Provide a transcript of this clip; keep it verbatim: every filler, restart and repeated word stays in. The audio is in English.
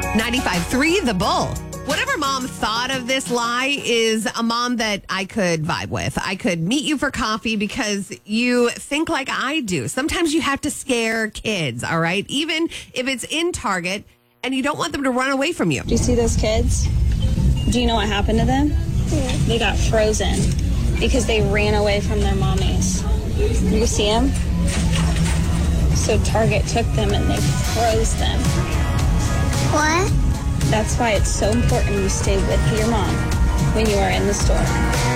ninety-five three The Bull. Whatever mom thought of this lie is a mom that I could vibe with. I could meet you for coffee because you think like I do. Sometimes you have to scare kids, all right? Even if it's in Target and you don't want them to run away from you. Do you see those kids? Do you know what happened to them? Yeah. They got frozen because they ran away from their mommies. You see them? So Target took them and they froze them. What? That's why it's so important you stay with your mom when you are in the store.